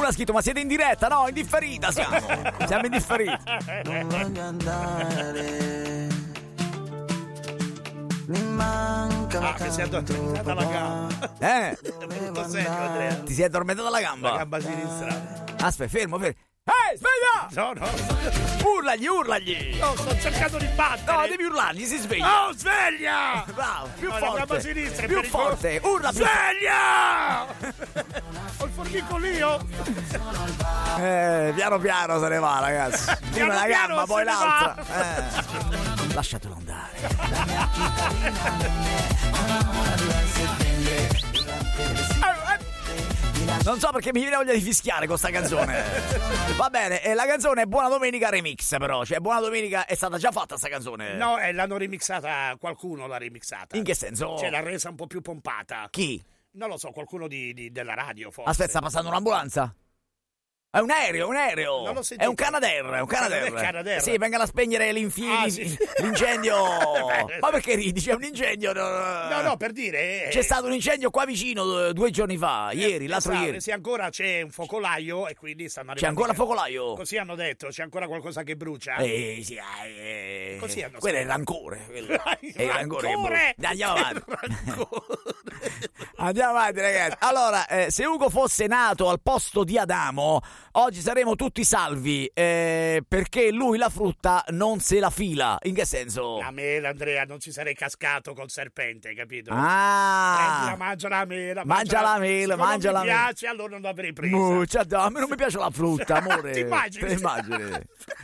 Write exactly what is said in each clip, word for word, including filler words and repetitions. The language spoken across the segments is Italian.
qualcuno ha scritto: ma siete in diretta? No, in differita siamo. Siamo in differita. Non voglio andare, mi manca. Ah, che si è addormentata la gamba. Eh? È brutto serio, Andrea. Ti sei addormentata la gamba? La gamba sinistra. Aspetta, fermo, fermo. Ehi, sveglia! No, no. Urlagli, urlagli! No, sto cercando di battere. No, devi urlargli, si sveglia! Oh, sveglia! Bravo, più No, la forte! gamba sinistra è più pericolosa. forte! Urla più Sveglia! Ho il formicolio. Eh, piano piano se ne va, ragazzi. Prima Piano la piano gamba, se poi ne l'altra. Eh. Lasciatelo andare. Non so perché mi viene voglia di fischiare con sta canzone. Va bene, e la canzone è Buona Domenica Remix, però. Cioè, Buona Domenica è stata già fatta sta canzone. No, eh, l'hanno remixata, qualcuno l'ha remixata. In che senso? Cioè, l'ha resa un po' più pompata. Chi? Non lo so, qualcuno di, di- della radio, forse. Aspetta, sta passando un'ambulanza? È un aereo, un aereo. Non l'ho È sentito. un Canadair, è un Canadair. Canadair. Sì, vengono a spegnere l'infi- Ah, sì. l'incendio. Ma perché ridi? C'è un incendio. No, no, per dire... eh, C'è stato un incendio qua vicino eh, due giorni fa, ieri, l'altro sa- ieri. Se ancora c'è un focolaio e quindi stanno C'è arrivando... ancora focolaio? Così hanno detto, c'è ancora qualcosa che brucia? Eh, sì, eh, Così hanno quello è il scritto. rancore. quello. Il È il rancore. che rancore! brucia. Andiamo avanti. Il rancore. Andiamo avanti, ragazzi. Allora, eh, se Ugo fosse nato al posto di Adamo, oggi saremmo tutti salvi, eh, perché lui la frutta non se la fila. In che senso? La mela, Andrea, non ci sarei cascato col serpente, capito? Ah, Prendila, mangia la mela. Mangia la mela, Siccome mangia non la mi mela. piace, allora non l'avrei presa. Mu- cioè, a me non mi piace la frutta, amore. Ti immagini? Ti immagini?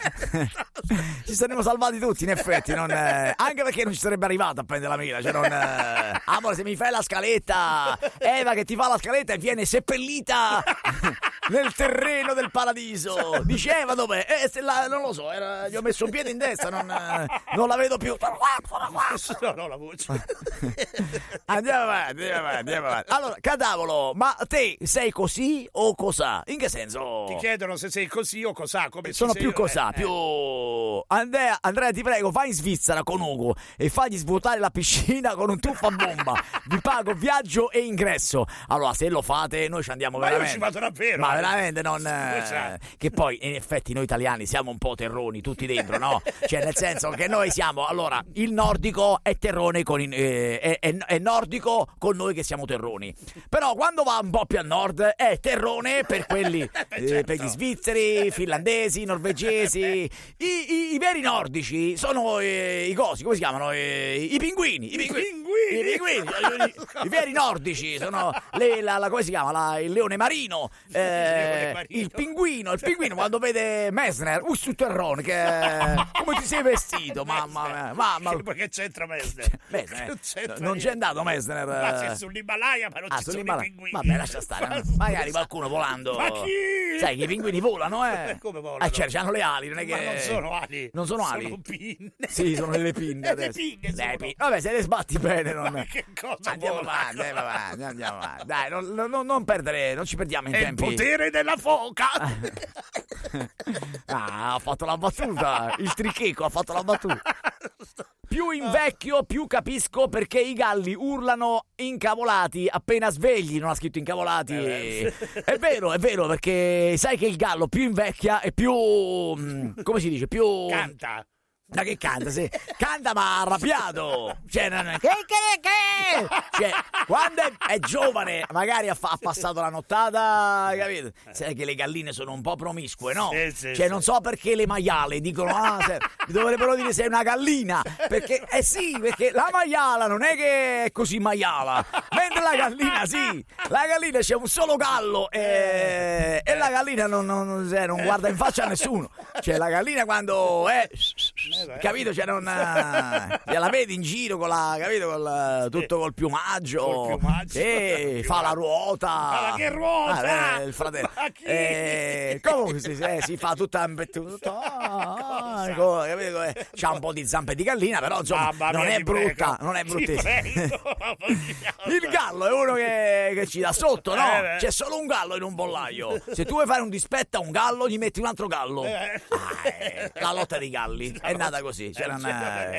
Ci saremmo salvati tutti, in effetti. Non, eh, anche perché non ci sarebbe arrivato a prendere la mela. Cioè non, eh, amore, se mi fai la scaletta, Eva che ti fa la scaletta e viene seppellita nel terreno del paradiso. Diceva dov'è? Eh, se la- non lo so, era- gli ho messo un piede in destra, non, eh, non la vedo più. No, no, la voce. Andiamo avanti, andiamo avanti, andiamo avanti. Allora, Cadavolo, ma te sei così o cos'ha? In che senso? Ti chiedono se sei così o cos'ha. Come ci Sono sei- più cos'ha, eh, più... eh. Andrea, Andrea, ti prego, vai in Svizzera con Ugo e fagli svuotare la piscina con un tuffo a bomba. Vi pago viaggio e ingresso. Allora, se lo fate, noi ci andiamo Ma io veramente. ci vado davvero. Ma eh. veramente non... eh, Scusa. Che poi, in effetti, noi italiani siamo un po' terroni, tutti dentro, no? Cioè, nel senso che noi siamo... Allora, il nordico è terrone con... i- eh, è, è- è nordico con noi che siamo terroni. Però quando va un po' più a nord è terrone per quelli... eh, certo. per gli svizzeri, finlandesi, norvegesi. I, i- i veri nordici sono eh, i cosi, come si chiamano? Eh, I pinguini. I pinguini. pinguini. I, pinguini. I- i veri nordici sono le- la, la- come si chiama? La- il leone marino. eh, leone marino. Il pinguino. Il pinguino quando vede Messner, uh, su terrone, che come ti sei vestito, mamma mia. Mamma. Che, poi che c'entra Messner? Messner, Non c'entra non c'è niente. andato Messner. Ma c'è sull'Himalaya, ma non Ah, ci sono i sull'Himalaya. pinguini. Vabbè, lascia stare. Ma Magari scusa. qualcuno volando. Ma chi? Sai che i pinguini volano, eh? Come volano? Ah, certo, hanno le ali, non è che... Ma non sono ali. Non sono ali? Sono pinne. Sì, sono delle pinne Le adesso. pinne Le sono. pinne. Vabbè, se le sbatti bene, non... Ma che cosa Andiamo volano? avanti, andiamo avanti, andiamo avanti. Dai, non, non- non perdere, non ci perdiamo in È il tempi. potere della foca. Ah, ha fatto la battuta. Il tricheco ha fatto la battuta. Più invecchio, più capisco perché i galli urlano incavolati appena svegli. Non ha scritto incavolati. Eh, È vero, è vero, perché sai che il gallo più invecchia e più... mm, come si dice? Più... Canta. Ma che canta? Sì. Canta ma arrabbiato. Cioè, non è... che, che, che? Cioè, quando è, è giovane, magari ha, fa- ha passato la nottata, capito? Sai che le galline sono un po' promiscue, no? Sì, sì, cioè, sì. non so perché le maiale dicono, ah, se- dovrebbero dire sei una gallina. Perché, eh sì, perché la maiala non è che è così maiala. Mentre la gallina, sì. La gallina c'è un solo gallo e, e la gallina non, non- non- eh, non guarda in faccia a nessuno. Cioè, la gallina quando è... capito? Cioè non eh, la vedi in giro con la, capito? Con la- tutto col piumaggio, Col piumaggio. sì, fa la ruota. Ma che ruota? Ah, eh, il fratello. Ma chi? Eh, comunque si, eh, si fa tutta tutto, ah, ah, co- capito? Eh, c'ha un po' di zampe di gallina, però insomma Mamma non mia, è ti brutta, prego. non è Ti bruttissima. prego. Il gallo è uno che, che ci dà sotto, no? Eh, beh. C'è solo un gallo in un pollaio. Se tu vuoi fare un dispetto a un gallo, gli metti un altro gallo. Eh. Ah, eh, la lotta dei galli è nata così. C'era una,